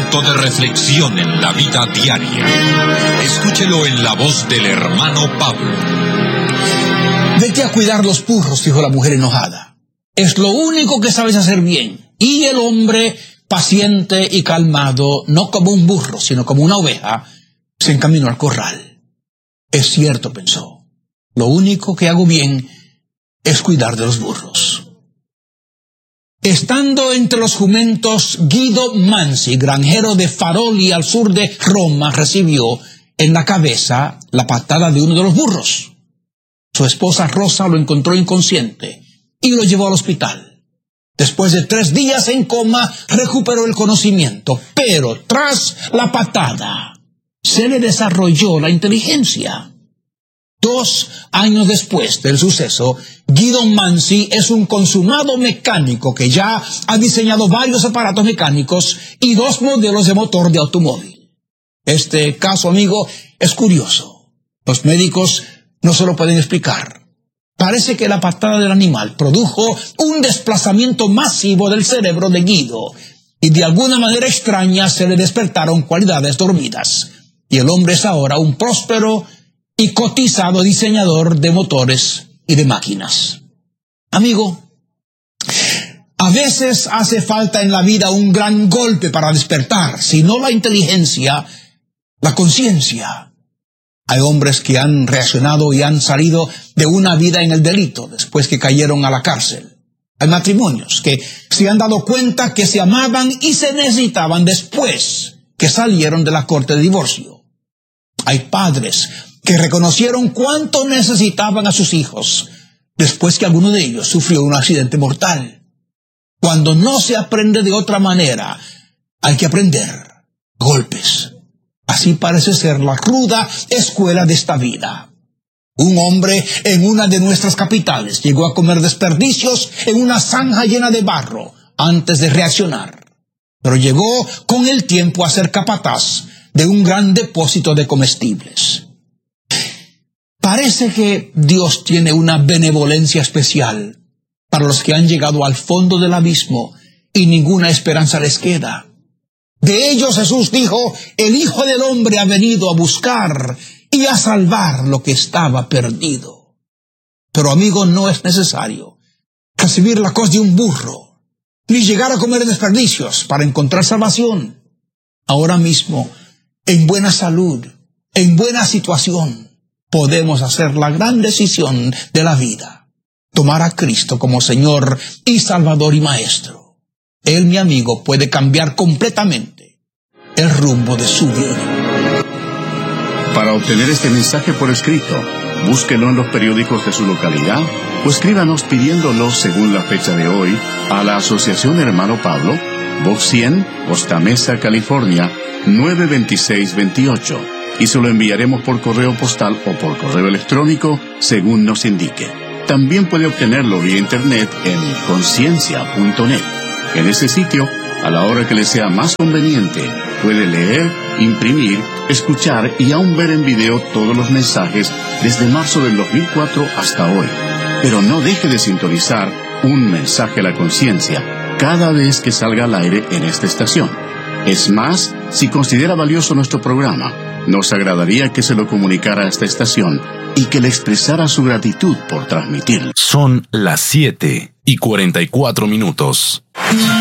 momento de reflexión en la vida diaria. Escúchelo en la voz del hermano Pablo. Vete a cuidar los burros, dijo la mujer enojada. Es lo único que sabes hacer bien. Y el hombre, paciente y calmado, no como un burro, sino como una oveja, se encaminó al corral. Es cierto, pensó. Lo único que hago bien es cuidar de los burros. Estando entre los jumentos, Guido Manzi, granjero de Faroli al sur de Roma, recibió en la cabeza la patada de uno de los burros. Su esposa Rosa lo encontró inconsciente y lo llevó al hospital. Después de 3 días en coma, recuperó el conocimiento, pero tras la patada se le desarrolló la inteligencia. 2 años después del suceso, Guido Manzi es un consumado mecánico que ya ha diseñado varios aparatos mecánicos y 2 modelos de motor de automóvil. Este caso, amigo, es curioso. Los médicos no se lo pueden explicar. Parece que la patada del animal produjo un desplazamiento masivo del cerebro de Guido y de alguna manera extraña se le despertaron cualidades dormidas. Y el hombre es ahora un próspero y cotizado diseñador de motores y de máquinas. Amigo, a veces hace falta en la vida un gran golpe para despertar, si no la inteligencia, la conciencia. Hay hombres que han reaccionado y han salido de una vida en el delito después que cayeron a la cárcel. Hay matrimonios que se han dado cuenta que se amaban y se necesitaban después que salieron de la corte de divorcio. Hay padres que reconocieron cuánto necesitaban a sus hijos después que alguno de ellos sufrió un accidente mortal. Cuando no se aprende de otra manera, hay que aprender golpes. Así parece ser la ruda escuela de esta vida. Un hombre en una de nuestras capitales llegó a comer desperdicios en una zanja llena de barro antes de reaccionar. Pero llegó con el tiempo a ser capataz de un gran depósito de comestibles. Parece que Dios tiene una benevolencia especial para los que han llegado al fondo del abismo y ninguna esperanza les queda. De ellos Jesús dijo, el Hijo del Hombre ha venido a buscar y a salvar lo que estaba perdido. Pero amigo, no es necesario recibir la coz de un burro, ni llegar a comer desperdicios para encontrar salvación. Ahora mismo, en buena salud, en buena situación, podemos hacer la gran decisión de la vida, tomar a Cristo como Señor y Salvador y Maestro. Él, mi amigo, puede cambiar completamente el rumbo de su vida. Para obtener este mensaje por escrito, búsquelo en los periódicos de su localidad o escríbanos pidiéndolo según la fecha de hoy a la Asociación Hermano Pablo, Box 100, Costa Mesa, California, 92628. Y se lo enviaremos por correo postal o por correo electrónico, según nos indique. También puede obtenerlo vía internet en conciencia.net. En ese sitio, a la hora que le sea más conveniente, puede leer, imprimir, escuchar y aún ver en video todos los mensajes desde marzo del 2004 hasta hoy. Pero no deje de sintonizar un mensaje a la conciencia cada vez que salga al aire en esta estación. Es más, si considera valioso nuestro programa, nos agradaría que se lo comunicara a esta estación y que le expresara su gratitud por transmitirlo. Son las 7:44.